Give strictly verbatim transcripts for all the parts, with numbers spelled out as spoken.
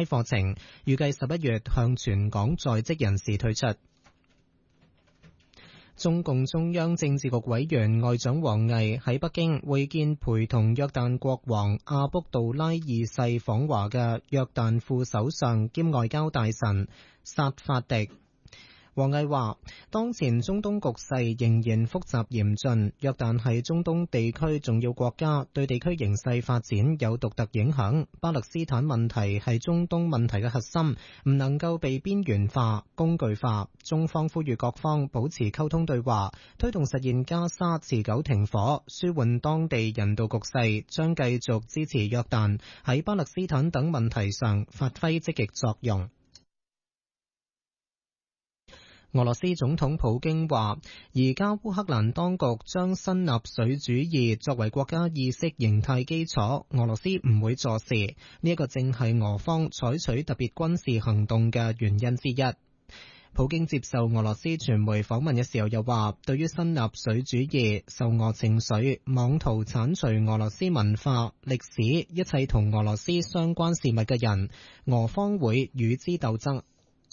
課程，預計十一月向全港在職人士推出。中共中央政治局委員外長王毅喺北京會見陪同約旦國王阿卜杜拉二世訪華嘅約旦副首相兼外交大臣薩法迪。王毅話，當前中東局勢仍然複雜嚴峻，約旦係中東地區重要國家，對地區形勢發展有獨特影響。巴勒斯坦問題係中東問題嘅核心，唔能夠被邊緣化、工具化。中方呼籲各方保持溝通對話，推動實現加沙持久停火，舒緩當地人道局勢，將繼續支持約旦喺巴勒斯坦等問題上發揮積極作用。俄羅斯總統普京話，而家烏克蘭當局將新納粹主義作為國家意識形態基礎，俄羅斯唔會坐視，呢一個正係俄方採取特別軍事行動嘅原因之一。普京接受俄羅斯傳媒訪問嘅時候又話，對於新納粹主義、受俄情緒、妄圖剷除俄羅斯文化、歷史、一切同俄羅斯相關事物嘅人，俄方會與之鬥爭。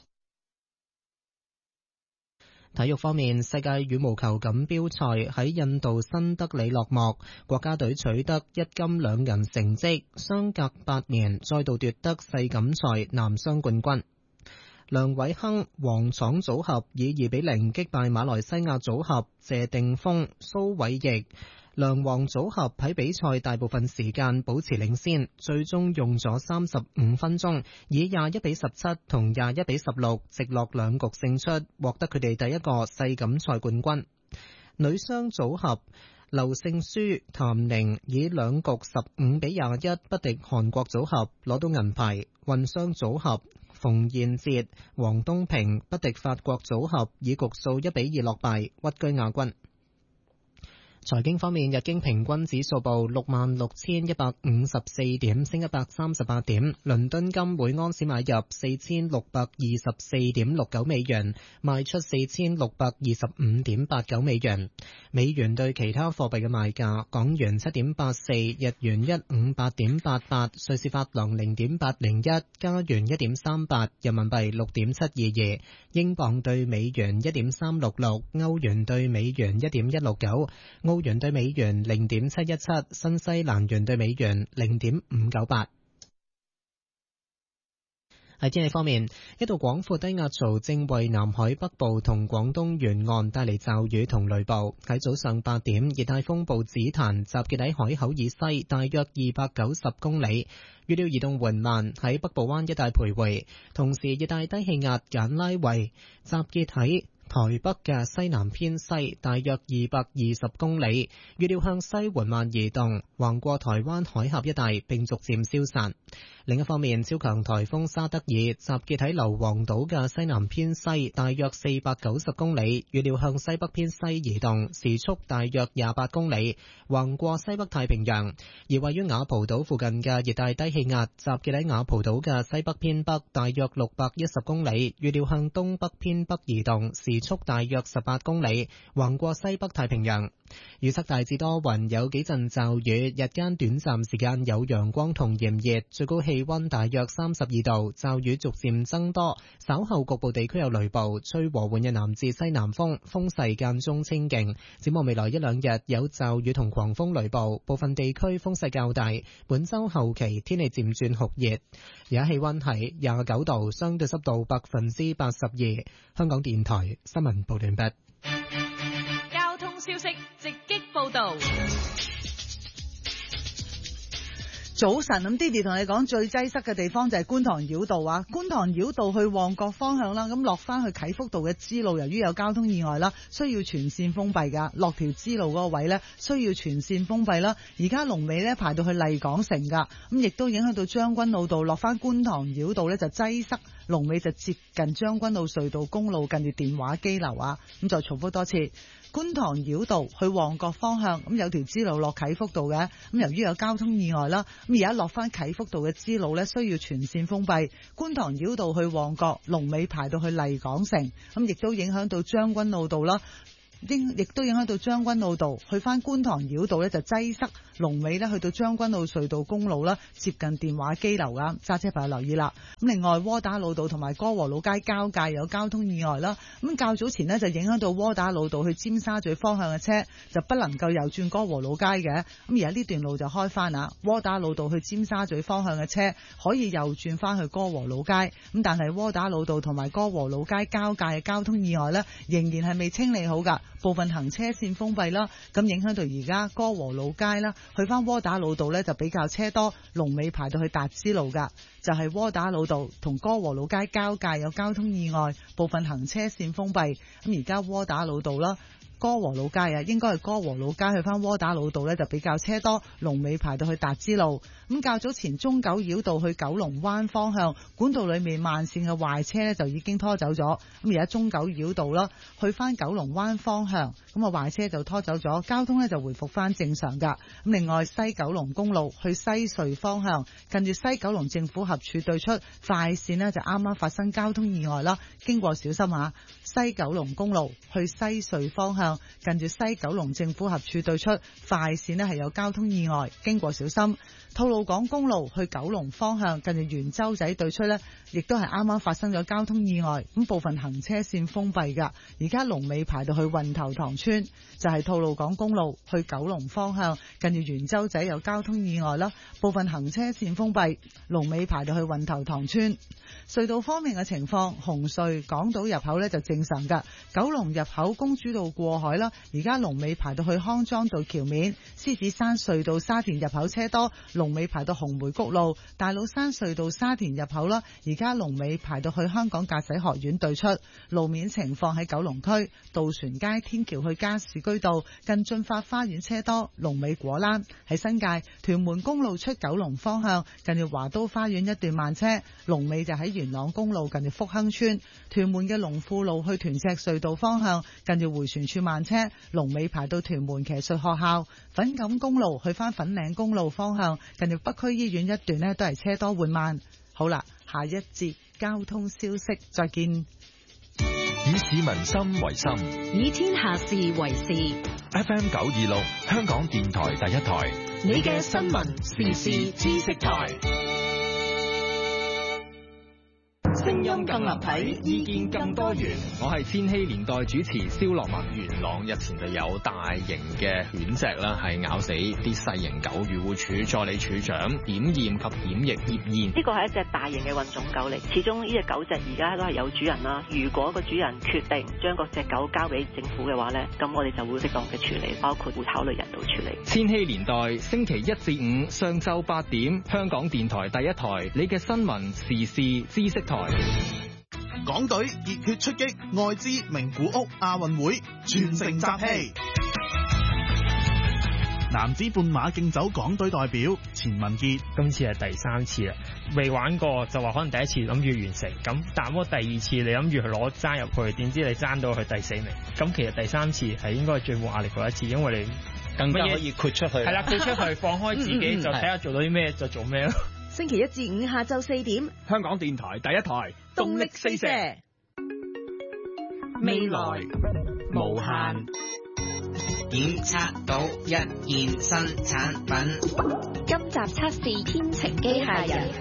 體育方面，世界羽毛球錦標賽喺印度新德里落幕，國家隊取得一金兩銀成績，相隔八年再度奪得世錦賽男雙冠軍。梁偉鏗、王昶組合以二比零擊敗馬來西亞組合謝定峰、蘇偉譯。梁王組合喺比賽大部分時間保持領先，最終用咗三十五分鐘，以廿一比十七同廿一比十六直落兩局勝出，獲得佢哋第一個世錦賽冠軍。女雙組合劉聖書、譚寧以兩局十五比廿一不敵韓國組合，攞到銀牌。混雙組合馮彥哲、黃東萍不敵法國組合，以局數一比二落敗，屈居亞軍。財經方面，日經平均指數報六萬六千一百五十四點，升一百三十八點。倫敦金每安士買入四千六百二十四點六九美元，賣出四千六百二十五點八九美元。美元對其他貨幣嘅賣價：港元七點八四，日元一五八點八八，瑞士法郎零點八零一，加元一點三八，人民幣六點七二二，英鎊對美元一點三六六，歐元對美元一點一六九。澳元對美元零點七一七，新西蘭元對美元零點五九八。喺天氣方面，一道廣闊低壓槽正為南海北部同廣東沿岸帶嚟驟雨同雷暴。喺早上八點，熱帶風暴紫檀集結喺海口以西大約二百九十公里，預料移動緩慢，喺北部灣一帶徘徊。同時，熱帶低氣壓簡拉維集結喺台北嘅西南偏西大約二百二十公里，預料向西緩慢移動，橫過台灣海峽一帶並逐漸消散。另一方面，超強颱風沙德爾集結喺硫磺島嘅西南偏西大約四百九十公里，預料向西北偏西移動，時速大約廿八公里，橫過西北太平洋。而位於雅蒲島附近嘅熱帶低氣壓集結喺雅蒲島嘅西北偏北大約六百一十公里，預料向東北偏北移動，時速大約十八公里，橫過西北太平洋。預測大致多雲，有幾陣驟雨，日間短暫時間有陽光同炎熱，最高氣溫大約三十二度，驟雨逐漸增多，稍後局部地區有雷暴，吹和緩嘅南至西南風，風勢間中清勁。展望未來一兩日有驟雨同狂風雷暴，部分地區風勢較大。本周後期天氣漸轉酷熱，而家氣溫係廿九度，相對濕度百分之八十二。香港電台新聞報道完畢。 交通消息直擊報道。 早晨，咁 Didi 同你講最擠塞嘅地方就係觀塘繞道啊！觀塘繞道去旺角方向啦，咁落翻去啟福道嘅支路，由於有交通意外啦，需要全線封閉噶。落條支路嗰個位呢，需要全線封閉啦。而家龍尾呢排到去麗港城噶，咁亦都影響到將軍澳道落翻觀塘繞道呢就擠塞，龍尾就接近將軍澳隧道公路近住電話機樓啊！咁再重複多次。觀塘繞道去旺角方向，咁有條支路落啟福道嘅，咁由於有交通意外啦，咁而家落翻啟福道嘅支路呢，需要全線封閉。觀塘繞道去旺角，龍尾排到去麗港城，咁亦都影響到將軍澳道啦。 應亦都影響到將軍澳道，去翻觀塘繞道咧就擠塞，龍尾咧去到將軍澳隧道公路啦，接近電話機樓噶，揸車朋友留意啦。咁另外窩打老道同埋歌和老街交界有交通意外啦，咁較早前呢，就影響到窩打老道去尖沙咀方向嘅車就不能夠右轉歌和老街嘅，咁而家呢段路就開翻啦，窩打老道去尖沙咀方向嘅車可以右轉翻去歌和老街，咁但係窩打老道同埋歌和老街交界嘅交通意外呢，仍然係未清理好噶，部分行車線封閉啦，咁影響到而家歌和老街啦，去翻窩打老道呢，就比較車多，龍尾排到去達之路噶，就係窩打老道同歌和老街交界有交通意外，部分行車線封閉，咁而家窩打老道啦。歌和老街啊，應該係歌和老街去翻窩打老道呢，就比較車多，龍尾排到去達之路。咁較早前中九繞道去九龍灣方向管道裏面慢線嘅壞車呢，就已經拖走咗。咁而家中九繞道啦，去翻九龍灣方向，咁啊壞車就拖走咗，交通呢就回復翻正常噶。咁另外西九龍公路去西隧方向，近住西九龍政府合署對出快線呢，就啱啱發生交通意外啦，經過小心下。西九龍公路去西隧方向，近住西九龍政府合署對出快線呢係有交通意外，經過小心。吐露港公路去九龍方向，近住元洲仔對出呢，亦都係啱啱發生咗交通意外，咁部分行車線封閉噶。而家龍尾排到去運頭塘村，就係吐露港公路去九龍方向，近住元洲仔有交通意外啦，部分行車線封閉，龍尾排到去運頭塘村。隧道方面嘅情況，紅隧港島入口呢就正常噶，九龍入口公主道過海啦，而家龍尾排到去康莊道橋面，獅子山隧道沙田入口車多，龍尾排到紅梅谷路，大老山隧道沙田入口啦，而家龍尾排到去香港駕駛學院對出。路面情況喺九龍區渡船街天橋去加士居道近駿發花園車多，龍尾果欄。喺新界屯門公路出九龍方向，近住華都花園一段慢車，龍尾就喺元朗公路近住福亨村。屯門嘅龍富路去屯赤隧道方向，近住回旋處慢車，龍尾排到屯門騎術學校。粉錦公路去翻粉嶺公路方向，近住北區醫院一段呢都係車多緩慢。好啦，下一節交通消息再見。 以市民心為心， 以天下事為事。 F M 九二六，香港電台第一台， 你嘅新聞時事知識台。 聲音更立體，意見更多元。我係千禧年代主持蕭樂文。元朗日前就有大型嘅犬隻啦，係咬死啲細型狗。漁護署助理署長檢驗及檢疫葉燕， 呢個係一隻大型嘅混種狗嚟，始終呢隻狗隻而家都係有主人啦。如果個主人決定將嗰隻狗交俾政府嘅話呢，咁我哋就會適當嘅處理，包括會考慮人道處理。 千禧年代星期一至五上晝八點，香港電台第一台，你嘅新聞時事知識台。 港隊熱血出擊愛知名古屋亞運會，全城集氣。男子半馬競走港隊代表錢文傑， 今次係第三次啦，未玩過就話可能第一次諗住完成，咁但係第二次你諗住去攞爭入去，點知你爭到去第四名，咁其實第三次係應該係最冇壓力嗰一次，因為你更加可以豁出去， 係啦，豁出去放開自己，嗯嗯、就睇下做到啲咩就做咩咯。 星期一至五下晝四點， 香港電台第一台，動力四射， 未來無限。 檢測到一件新產品。 今集測試天晴機械人。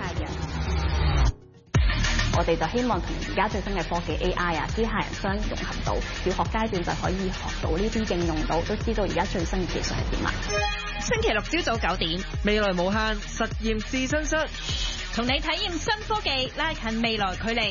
我哋就希望同而家最新嘅科技 A I 啊、機械人相融合到，小學階段就可以學到呢啲應用到，都知道而家最新嘅技術係點啊。 星期六朝早九點， 未來無限實驗試身室， 同你體驗新科技，拉近未來距離。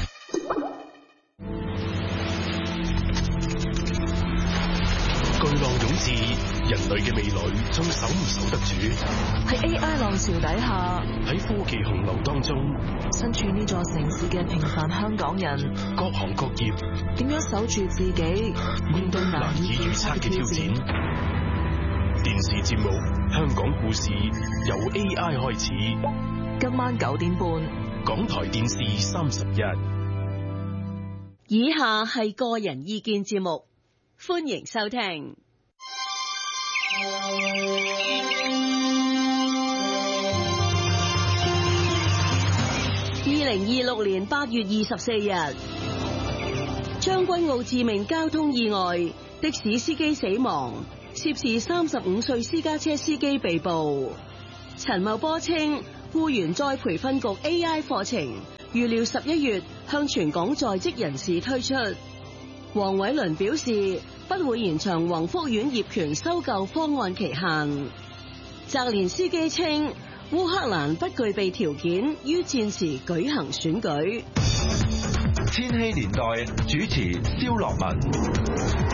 巨浪湧至，人類嘅未來仲守唔守得住？ 喺 A I 浪潮底下， 喺科技洪流當中， 身處呢座城市嘅平凡香港人， 各行各業點樣守住自己，面對難以預測嘅挑戰？ 電視節目《香港故事》由 A I 開始， 今晚九點半， 港台電視三十一。 以下係個人意見節目。歡迎收聽。二零二六年八月二十四日，將軍澳致命交通意外， 的士司機死亡，涉事三十五歲私家車司機被捕。陳茂波稱，僱員再培訓局 A I 課程預料十一月向全港在職人士推出。黃偉綸表示，不會延長宏福苑業權收購方案期限。澤連司機稱，烏克蘭不具備條件於戰時舉行選舉。 千禧年代主持蕭樂文。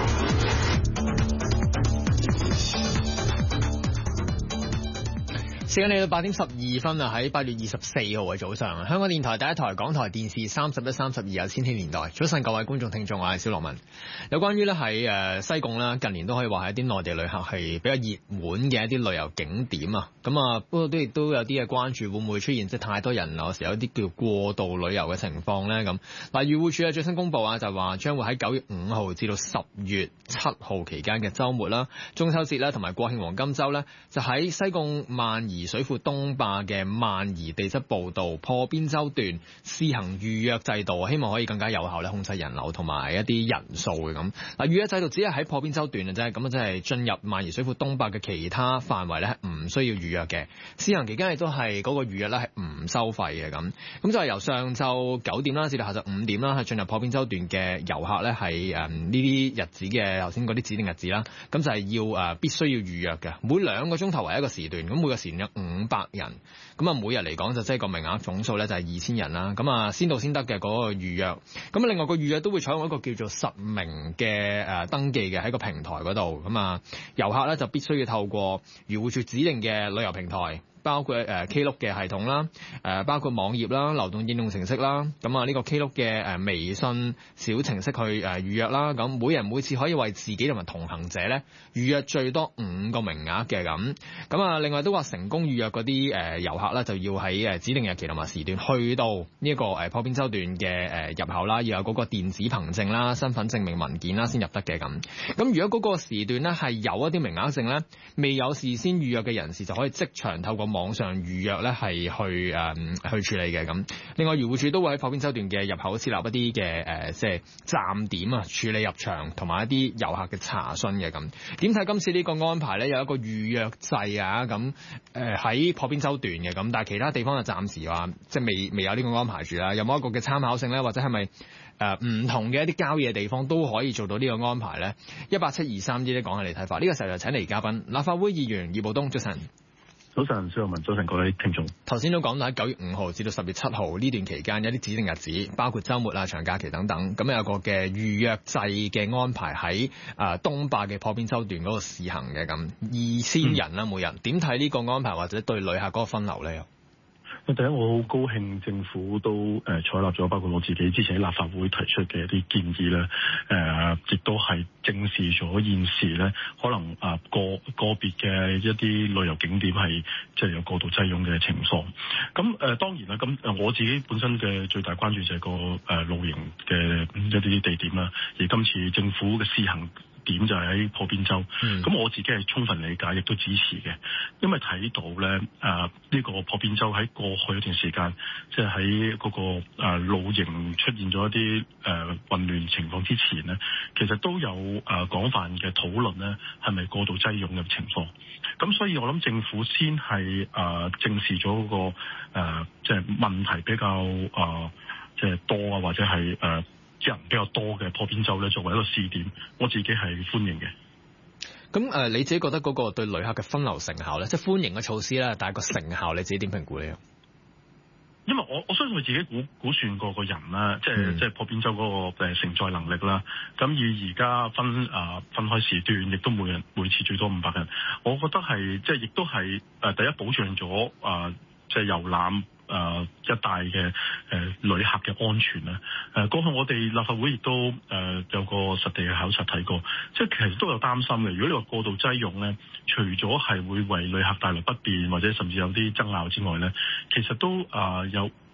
時間嚟到八點十二分啊！喺八月二十四號嘅早上，香港電台第一台、港台電視三十一、三十二有千禧年代。早晨各位觀眾聽眾，我係蕭樂文。有關於咧喺誒西貢啦，近年都可以話係一啲內地旅客係比較熱門嘅一啲旅遊景點啊。咁啊，不過都亦都有啲嘅關注，會唔會出現即係太多人有時有啲叫過度旅遊嘅情況咧？咁嗱，漁護署嘅最新公佈啊，就話將會喺九月五號至到十月七號期間嘅週末啦、中秋節啦同埋國慶黃金週咧，就喺西貢萬宜水庫東壩嘅萬宜地質步道破邊洲段試行預約制度，希望可以更加有效咧控制人流同埋一啲人數嘅咁。嗱，預約制度只係喺破邊洲段嘅啫，咁啊即係進入萬宜水庫東壩嘅其他範圍咧係唔需要預約嘅。試行期間亦都係嗰個預約咧係唔收費嘅咁。咁就係由上晝九點啦至到下晝五點啦，係進入破邊洲段嘅遊客咧係誒呢啲日子嘅頭先嗰啲指定日子啦，咁就係要誒必須要預約嘅，每兩個鐘頭為一個時段，咁每個時段有五百人，咁啊每日嚟講就即係個名額總數咧就係二千人啦，咁啊先到先得嘅嗰個預約，咁啊另外個預約都會採用一個叫做實名嘅誒登記嘅喺個平台嗰度，咁啊遊客咧就必須要透過漁護署指定嘅旅遊平台。包括誒 Klook 嘅系統啦，誒包括網頁啦、流動應用程式啦，咁啊呢個 Klook 嘅誒微信小程式去誒預約啦，咁每人每次可以為自己同埋同行者咧預約最多五個名額嘅咁，咁啊另外都話成功預約嗰啲誒遊客咧就要喺誒指定日期同埋時段去到呢一個誒破邊洲段嘅誒入口啦，要有嗰個電子憑證啦、身份證明文件啦先入得嘅咁。咁如果嗰個時段咧係有一啲名額剩咧，未有事先預約嘅人士就可以即場透過網上預約咧係去誒、嗯、去處理嘅咁。另外漁護署都會喺破邊洲段嘅入口設立一啲嘅誒即係站點啊，處理入場同埋一啲遊客嘅查詢嘅咁。點睇今次呢個安排咧？有一個預約制啊咁誒喺破邊洲段嘅咁，但係其他地方就暫時話即係未未有呢個安排住啦。有冇一個嘅參考性咧？或者係咪誒唔同嘅一啲郊野地方都可以做到呢個安排咧？一八七二三呢啲講下你睇法。呢、這個時候就請嚟嘉賓，立法會議員葉傲冬，早晨。 早晨，蕭樂文，早晨各位聽眾。 頭先都講到喺九月五號至到十月七號呢段期間有啲指定日子，包括週末啊、長假期等等，咁有個嘅預約制嘅安排喺誒東壩嘅破邊洲段嗰個試行嘅咁，二千人啦每人，點睇呢個安排或者對旅客嗰個分流咧？ 第一，我好高興政府都誒採納咗，包括我自己之前喺立法會提出嘅一啲建議咧，誒、呃、亦都係正視咗現時咧可能啊個個別嘅一啲旅遊景點係即係有過度擠擁嘅情況。咁誒、呃、當然啦，咁誒我自己本身嘅最大關注就係個誒露營嘅一啲地點啦，而今次政府嘅試行點就係喺破邊洲，咁、嗯、我自己係充分理解，亦都支持嘅，因為睇到咧誒呢、呃這個破邊洲喺過去一段時間，即係喺嗰個誒露營出現咗一啲誒、呃、混亂情況之前咧，其實都有誒廣、呃、泛嘅討論咧，係咪過度擠擁嘅情況？咁所以我諗政府先係誒、呃、正視咗嗰、那個誒即係問題比較誒即係多啊，或者係誒。呃人比較多嘅破邊洲咧，作為一個試點，我自己係歡迎嘅。 咁誒、呃，你自己覺得嗰個對旅客嘅分流成效咧，即係歡迎嘅措施咧，但係個成效你自己點評估咧？ 因為我我相信佢自己估估算過個人啦，即係、嗯、即係破邊洲嗰個誒承載能力啦。咁以而家分啊、呃、分開時段，亦都每人每次最多五百人，我覺得係即係亦都係誒、呃、第一保障咗啊、呃、即係遊覽。誒、呃、一帶嘅誒、呃、旅客嘅安全啦，誒、呃、過去我哋立法會亦都誒、呃、有個實地嘅考察睇過，即係其實都有擔心嘅。如果你話過度擠擁咧，除咗係會為旅客帶來不便或者甚至有啲爭拗之外咧，其實都誒、呃、有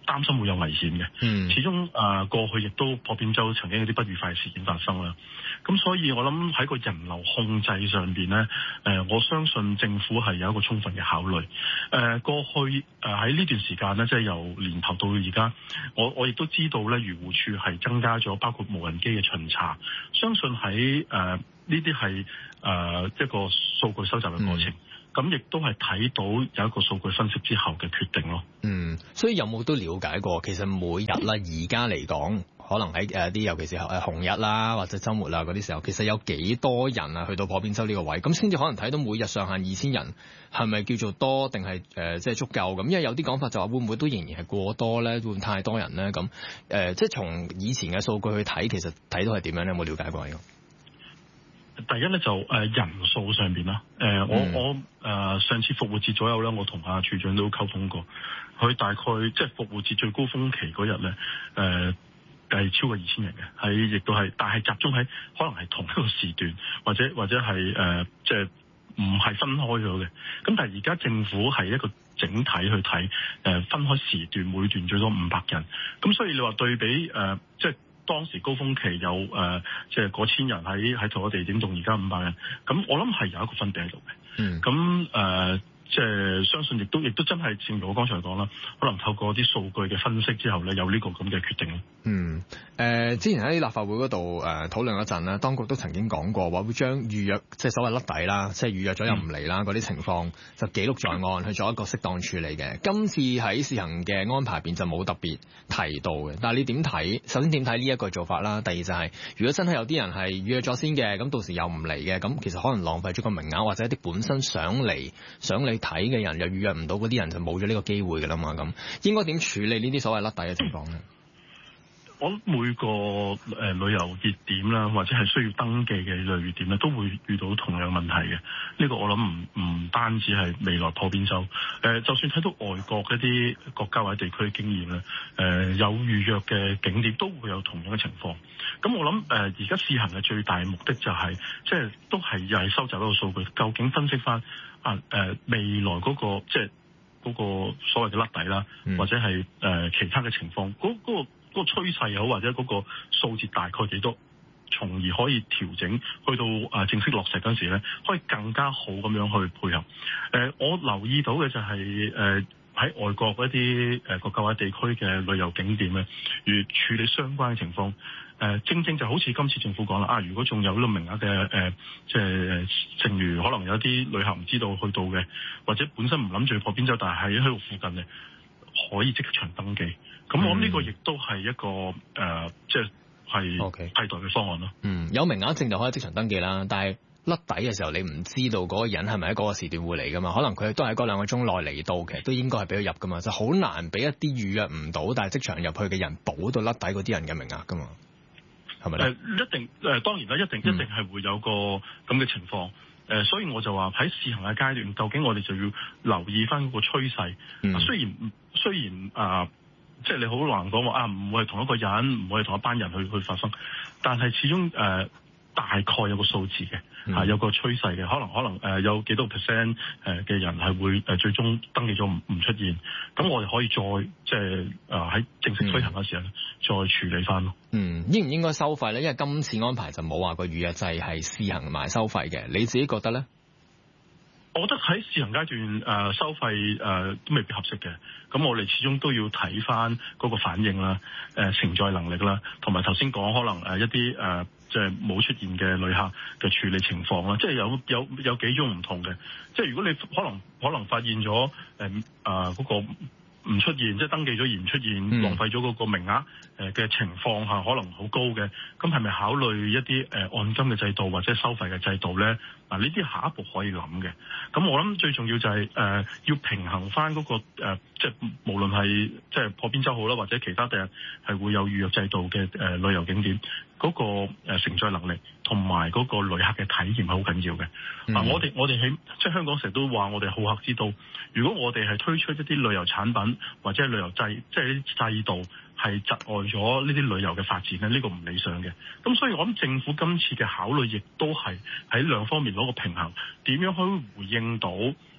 擔心會有危險嘅。 嗯， 始終誒、呃、過去亦都破邊洲曾經有啲不愉快嘅事件發生啦。咁所以我諗喺個人流控制上邊咧，誒、呃、我相信政府係有一個充分嘅考慮。誒、呃、過去誒喺呢段時間咧，即係由年頭到而家，我我亦都知道咧，漁護署係增加咗包括無人機嘅巡查，相信喺誒呢啲係誒一個數據收集嘅過程。嗯咁亦都係睇到有一個數據分析之後嘅決定咯。 嗯，所以有冇都了解過？其實每日啦，而家嚟講，可能喺誒啲，尤其是誒紅日啦，或者週末啦嗰啲時候，其實有幾多人啊去到破邊洲呢個位？咁先至可能睇到每日上限二千人，係咪叫做多定係誒即係足夠？咁因為有啲講法就話會唔會都仍然係過多咧？會唔會太多人咧？咁誒、呃，即係從以前嘅數據去睇，其實睇到係點樣咧？有冇了解過呢個？ 第一咧就誒、呃、人數上邊啦，誒、呃嗯、我我誒、呃、上次復活節左右咧，我同阿處長都溝通過，佢大概即係復活節最高峰期嗰日咧，誒、呃、係超過二千人嘅，喺亦都係，但係集中喺可能係同一個時段，或者或者係誒即係唔係分開咗嘅。咁但係而家政府係一個整體去睇，誒、呃、分開時段，每段最多五百人。咁所以你話對比誒、呃、即係。當時高峰期有誒，即係嗰千人喺喺同一個地點，同而家五百人，咁我諗係有一個分別喺度嘅。嗯，咁誒。呃即係相信亦都亦都真係正如我剛才講啦，可能透過啲數據嘅分析之後咧，有呢個咁嘅決定。 嗯，誒、呃、之前喺立法會嗰度誒討論一陣咧，當局都曾經講過話會將預約即係所謂甩底啦，即係預約咗又唔嚟啦嗰啲情況就記錄在案，去做一個適當處理嘅。今次喺試行嘅安排入邊就冇特別提到嘅。但係你點睇？首先點睇呢一個做法啦？第二就係、是、如果真係有啲人係預約咗先嘅，咁到時又唔嚟嘅，咁其實可能浪費咗個名額，或者一啲本身想嚟想嚟睇嘅人又預約唔到，嗰啲人就冇咗呢個機會㗎啦嘛。咁應該點處理呢啲所謂甩底嘅情況咧？ 我諗每個誒、呃、旅遊熱點啦，或者係需要登記嘅旅遊熱點咧，都會遇到同樣問題嘅。呢、這個我諗唔唔單止係未來破邊洲，誒、呃、就算睇到外國一啲國家或者地區嘅經驗咧，誒、呃、有預約嘅景點都會有同樣嘅情況。咁我諗誒而家試行嘅最大目的就係、是，即係都係又係收集一個數據，究竟分析翻啊誒未來嗰、那個即係嗰個所謂嘅甩底啦，嗯、或者係誒、呃、其他嘅情況，嗰、那個。嗰、那個趨勢又好，或者嗰個數字大概幾多，從而可以調整，去到啊正式落實嗰陣時咧，可以更加好咁樣去配合。誒、呃，我留意到嘅就係誒喺外國一啲誒國家或者地區嘅旅遊景點咧，如處理相關嘅情況，誒、呃、正正就好似今次政府講啦，啊如果仲有呢個名額嘅誒，即係正如可能有啲旅客唔知道去到嘅，或者本身唔諗住去破邊洲，但係喺度附近嘅，可以即場登記。咁我諗呢個亦都係一個誒、呃，即係係替代嘅方案咯。 嗯，有名額證就可以即場登記啦，但係甩底嘅時候，你唔知道嗰個人係咪喺嗰個時段會嚟噶嘛？可能佢都係嗰兩個鐘內嚟到嘅，都應該係俾佢入噶嘛，就好難俾一啲預約唔到但係即場入去嘅人補到甩底嗰啲人嘅名額噶嘛？係咪咧？誒、呃，一定誒、呃，當然啦，一定、嗯、一定係會有個咁嘅情況。誒、呃，所以我就話喺試行嘅階段，究竟我哋就要留意翻嗰個趨勢。嗯、雖然雖然啊。呃即係你好難講話啊，唔會係同一個人，唔會係同一班人去去發生，但係始終誒、呃、大概有個數字嘅，嗯啊、有個趨勢嘅，可能可能誒、呃、有幾多 percent 誒嘅人係會誒、呃、最終登記咗唔唔出現，咁我哋可以再即係誒喺正式推行嘅時候、嗯、再處理翻咯。嗯，應唔應該收費咧？因為今次安排就冇話個預約制係試行埋收費嘅，你自己覺得咧？ 我覺得喺試行階段誒、呃、收費誒、呃、都未必合適嘅，咁我哋始終都要睇翻嗰個反應啦、誒、呃、承載能力啦，同埋頭先講可能誒一啲誒即係冇出現嘅旅客嘅處理情況啦，即係有有有幾種唔同嘅，即係如果你可能可能發現咗誒誒嗰個唔出現，即係登記咗而唔出現，浪費咗嗰個名額誒嘅情況下，可能好高嘅。咁係咪考慮一啲誒按金嘅制度或者收費嘅制度咧？嗱，呢啲下一步可以諗嘅。咁我諗最重要就係、是、誒、呃、要平衡翻、那、嗰個、呃、即係無論係即係破邊洲好啦，或者其他第日係會有預約制度嘅誒、呃、旅遊景點嗰、那個誒、呃、承載能力同埋嗰個旅客嘅體驗係好緊要嘅。嗱、嗯啊，我哋我哋喺即係香港成日都話我哋好客之都，如果我哋係推出一啲旅遊產品或者係旅遊制，即係啲制度係窒礙咗呢啲旅遊嘅發展咧，呢、這個唔理想嘅。咁所以我諗政府今次嘅考慮亦都係喺兩方面攞個平衡，點樣可以回應到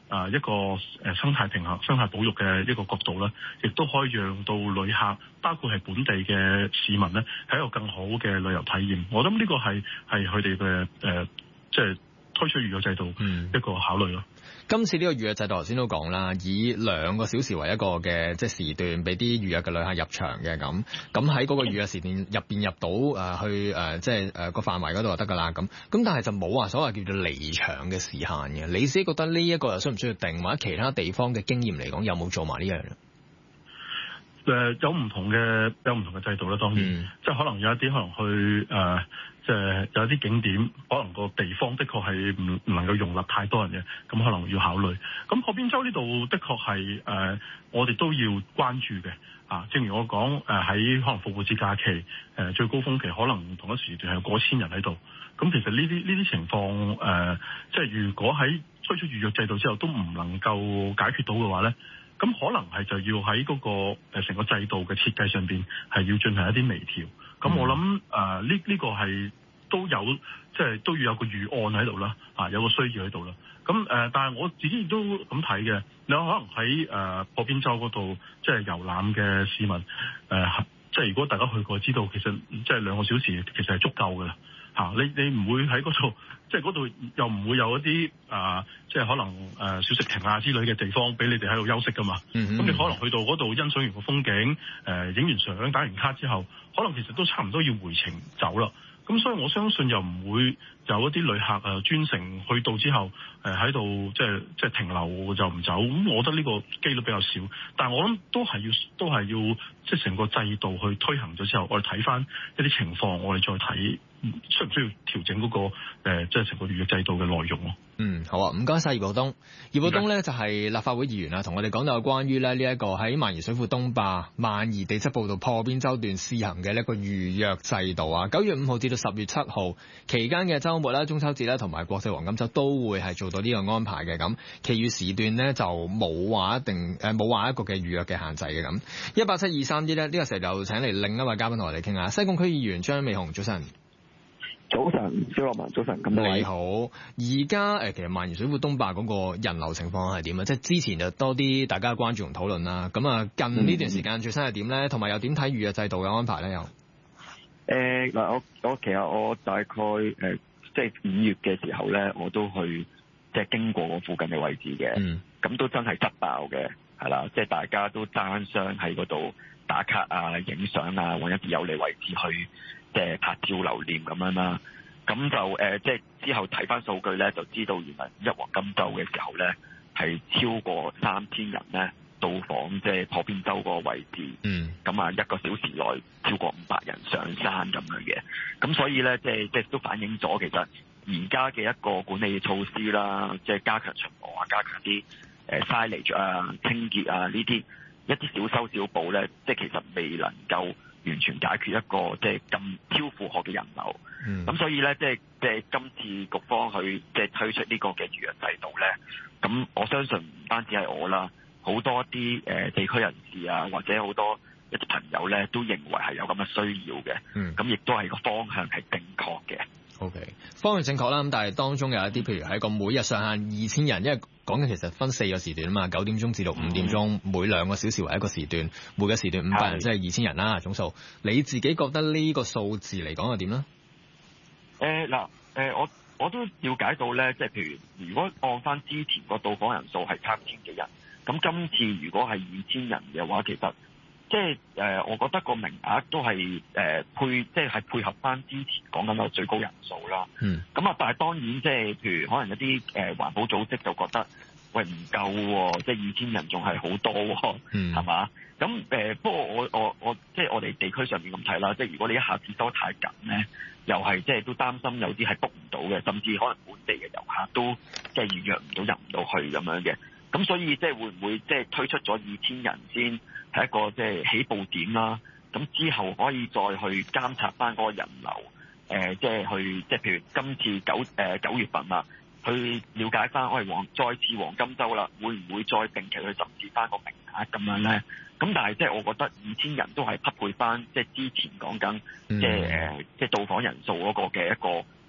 啊一個誒生態平衡、生態保育嘅一個角度咧，亦都可以讓到旅客，包括係本地嘅市民咧，係一個更好嘅旅遊體驗。我諗呢個係係佢哋嘅誒，即係推出預約制度一個考慮咯。 嗯今次呢個預約制度頭先都講啦，以兩個小時為一個嘅即係時段，俾啲預約嘅旅客入場嘅咁。咁喺嗰個預約時段入邊入到誒、呃、去誒、呃、即係誒個範圍嗰度就得㗎啦。咁咁但係就冇話所謂叫做離場嘅時限嘅。你自己覺得呢一個又需唔需要定，或者其他地方嘅經驗嚟講有冇做埋呢樣咧？ 誒、呃、有唔同嘅有唔同嘅制度啦，當然，嗯、即係可能有一啲可能去誒。呃即係有一啲景點，可能個地方的確係唔唔能夠容納太多人嘅，咁可能要考慮。咁破邊洲呢度的確係誒、呃，我哋都要關注嘅。啊，正如我講誒，喺、呃、可能復活節假期誒、呃、最高峰期，可能同一時段係有過千人喺度。咁其實呢啲呢啲情況誒、呃，即係如果喺推出預約制度之後都唔能夠解決到嘅話咧，咁可能係就要喺嗰個誒成個制度嘅設計上邊係要進行一啲微調。咁、嗯、我諗誒呢呢個係都有即係都要有個預案喺度啦，啊有個需要喺度啦。咁誒、呃，但係我自己亦都咁睇嘅，你可能喺誒破邊洲嗰度即係遊覽嘅市民誒、呃，即係如果大家去過知道，其實即係兩個小時其實係足夠㗎啦。嚇、啊，你你唔會喺嗰度，即係嗰度又唔會有一啲啊、呃，即係可能誒、呃、小食亭啊之類嘅地方俾你哋喺度休息㗎嘛。咁、嗯、你可能去到嗰度欣賞完個風景，誒、呃、影完相打完卡之後，可能其實都差唔多要回程走啦。咁所以我相信又唔會有一啲旅客誒專程去到之後誒喺度即係即係停留就唔走。咁我覺得呢個機率比較少，但係我諗都係要都係要即係成個制度去推行咗之後，我哋睇翻一啲情況，我哋再睇需唔需要調整嗰、嗰個誒即係成個預約制度嘅內容咯。 嗯，好啊，唔該晒葉傲冬。葉傲冬咧就係立法會議員啊，同我哋講到有關於咧呢一個喺萬宜水庫東壩萬宜地質步道破邊洲段試行嘅呢一個預約制度啊。九月五號至到十月七號期間嘅週末啦、中秋節啦同埋國際黃金週都會係做到呢個安排嘅。咁，其餘時段呢就冇話一定誒冇話一個嘅預約嘅限制嘅咁。一八七二三啲咧，呢個時候就請嚟另一位嘉賓同我哋傾下。西貢區議員張美雄，早晨。 早晨，蕭樂文，早晨，咁多位。 你好，而家誒，其實萬宜水庫東壩嗰個人流情況係點啊？即係之前就多啲大家關注同討論啦。咁啊，近呢段時間最新係點咧？同埋又點睇預約制度嘅安排咧？又誒嗱，我我其實我大概誒即係五月嘅時候咧，我都去即係經過我附近嘅位置嘅。嗯。咁都真係擠爆嘅，係啦，即係大家都爭相喺嗰度打卡啊、影相啊，揾一啲有利位置去。即係拍照留念咁樣啦，咁就誒即係之後睇翻數據咧，就知道原來一黃金週嘅時候咧係超過三千人咧到訪即係破邊洲嗰個位置，嗯，咁啊一個小時內超過五百人上山咁樣嘅，咁所以咧即係即係都反映咗其實而家嘅一個管理措施啦，即係加強巡邏啊，加強啲誒 signage 啊、清潔啊呢啲一啲小修小補咧，即係其實未能夠完全解決一個即係咁超負荷嘅人流，咁、嗯、所以咧，即係即係今次局方去即係推出呢個嘅預約制度咧，咁我相信唔單止係我啦，好多啲誒地區人士啊，或者好多一啲朋友咧，都認為係有咁嘅需要嘅，咁、嗯、亦都係個方向係正確嘅。 O.K. 方向正確啦，咁但係當中有一啲，譬如喺個每日上限二千人，因為講緊其實分四個時段啊嘛，九點鐘至到五點鐘，嗯、每兩個小時為一個時段，每個時段五百人，即係二千人啦總數。你自己覺得呢個數字嚟講係點咧？ 誒嗱，誒我我都了解到咧，即係譬如如果按翻之前個到訪人數係三千幾人，咁今次如果係二千人嘅話，其實即係誒，我覺得個名額都係誒、呃、配，即係係配合翻之前講緊個最高人數啦。嗯。咁啊，但係當然即係譬如可能有啲誒環保組織就覺得喂唔夠喎，即係二千人仲係好多喎。嗯。係嘛？咁誒、呃，不過我我我即係我哋地區上面咁睇啦，即係如果你一下子收太緊咧，又係即係都擔心有啲係 book 唔到嘅，甚至可能本地嘅遊客都即係預約唔到入唔到去咁樣嘅。咁所以即係會唔會即係推出咗二千人先？係一個即係起步點啦，咁之後可以再去監察翻嗰個人流，誒、呃，即係去即係譬如今次九誒、呃、九月份啦，去了解翻我哋黃再次黃金週啦，會唔會再定期去審視翻個名額咁樣咧？咁但係即係我覺得二千人都係匹配翻即係之前講緊即係誒即係到訪人數嗰個嘅一個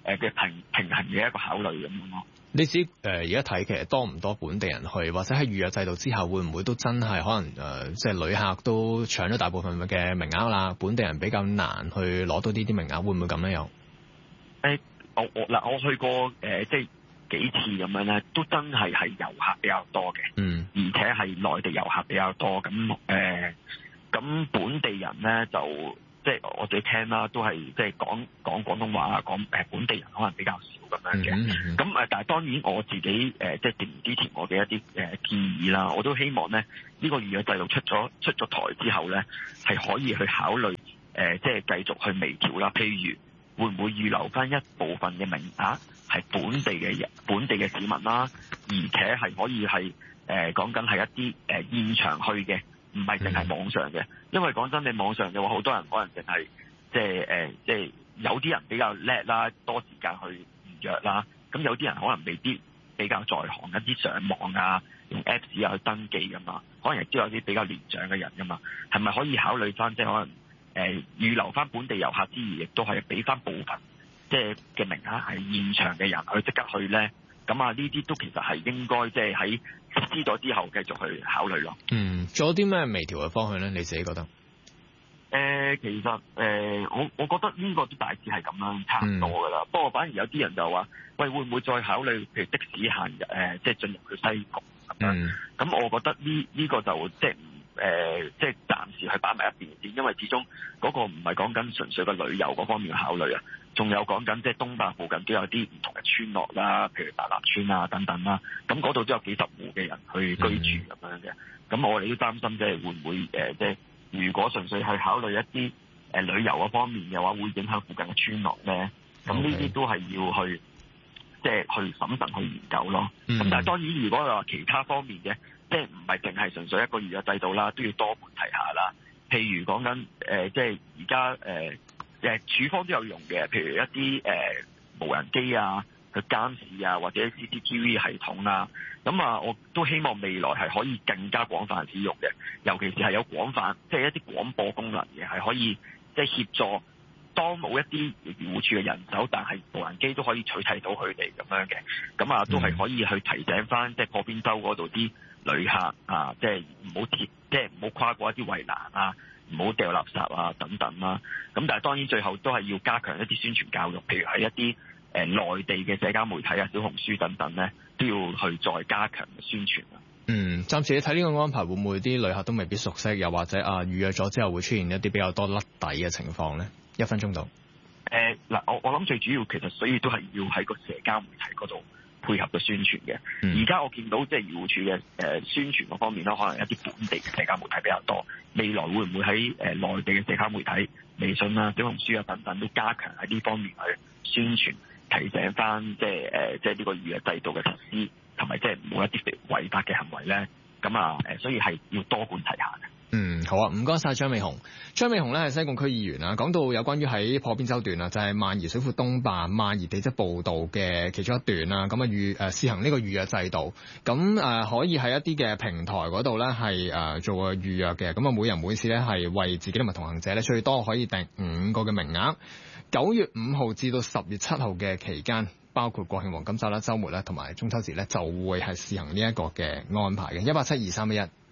誒嘅平平衡嘅一個考慮咁樣咯。 你知誒而家睇其實多唔多本地人去，或者喺預約制度之後會唔會都真係可能誒、呃、即係旅客都搶咗大部分嘅名額啦，本地人比較難去攞到呢啲名額，會唔會咁樣樣？ 誒我我嗱我去過誒、呃、即係幾次咁樣咧，都真係係遊客比較多嘅，嗯，而且係內地遊客比較多，咁誒咁本地人咧就。即係我自己聽啦，都係即係講講廣東話啊，講誒本地人可能比較少咁樣嘅。咁誒、mm hmm. 但係當然我自己誒即係定之前我嘅一啲誒建議啦，我都希望咧呢、呢個預約制度出咗出咗台之後咧，係可以去考慮誒即係繼續去微調啦。譬如會唔會預留翻一部分嘅名額係本地嘅人、本地嘅市民啦，而且係可以係誒講緊係一啲誒、呃、現場去嘅。唔係淨係網上嘅，因為講真，你網上嘅話，好多人可能淨係即係誒，即係有啲人比較叻啦，多時間去預約啦。咁有啲人可能未必比較在行，一啲上網啊，用 Apps 啊去登記噶嘛。可能亦都有啲比較年長嘅人噶嘛。係咪可以考慮翻即係可能誒、呃、預留翻本地遊客之餘，亦都係俾翻部分即係嘅名額係現場嘅人去即刻去咧？咁啊，呢啲都其實係應該即係喺實施咗之後繼續去考慮咯。嗯， 仲有啲咩微調嘅方向咧？你自己覺得？誒、 呃，其實誒、呃，我我覺得呢個都大致係咁樣，差唔多噶啦。不過、嗯、反而有啲人就話，喂，會唔會再考慮譬如的士限誒、呃，即係進入去西貢咁樣？咁、嗯、我覺得呢呢、這個就即係誒、呃，即係暫時去擺埋一邊先，因為始終嗰個唔係講緊純粹嘅旅遊嗰方面嘅考慮啊。仲有講緊即係東壩附近都有啲唔同嘅村落啦，譬如白立村啊等等啦，咁嗰度都有幾十戶嘅人去居住咁樣嘅。咁、嗯、我哋都擔心即係會唔會誒、呃，即係如果純粹係考慮一啲誒、呃、旅遊嗰方面嘅話，會影響附近嘅村落咧。咁呢啲都係要去即係去審慎去研究咯。咁、嗯、但係當然，如果話其他方面嘅，即係唔係淨係純粹一個預約制度啦，都要多管齊下啦。譬如講緊誒，即係而家誒。呃誒處方都有用嘅，譬如一啲誒、呃、無人機啊，去監視啊，或者 C C T V 系統啊，咁啊，我都希望未來係可以更加廣泛使用嘅，尤其是係有廣泛，即係一啲廣播功能嘅，係可以即係協助當冇一啲漁護署嘅人手，但係無人機都可以取締到佢哋咁樣嘅，咁啊都係可以去提醒翻即係破邊洲嗰度啲旅客啊，即係唔好貼，即係唔好跨過一啲圍欄啊。唔好掉垃圾啊等等啦，咁但係當然最後都係要加強一啲宣傳教育，譬如喺一啲誒、呃、內地嘅社交媒體啊、小紅書等等咧，都要去再加強嘅宣傳啊。嗯，暫時你睇呢個安排會唔會啲旅客都未必熟悉，又或者啊預約咗之後會出現一啲比較多甩底嘅情況咧？一分鐘到。誒嗱，我我諗最主要其實所以都係要喺個社交媒體嗰度配合嘅宣傳嘅，而家、嗯、我見到即係漁護署嘅誒宣傳嗰方面啦，可能一啲本地嘅社交媒體比較多。未來會唔會喺誒內地嘅社交媒體、微信啊、小紅書啊等等都加強喺呢方面去宣傳，提醒翻即係誒即係呢個預約制度嘅實施，同埋即係冇一啲違法嘅行為咧。咁啊誒，所以係要多管齊下嘅。嗯，好啊，唔該晒張美雄。張美雄咧係西貢區議員啊，講到有關於喺破邊洲段啊，就係萬宜水庫東壩萬宜地質步道嘅其中一段啦。咁啊預誒試行呢個預約制度，咁誒、呃、可以喺一啲嘅平台嗰度咧係誒做個預約嘅。咁啊每人每次咧係為自己同埋同行者咧最多可以訂五個嘅名額。九月五號至到十月七號嘅期間，包括國慶黃金週啦、週末咧同埋中秋節咧，就會係試行呢一個嘅安排嘅。一八七二三一一。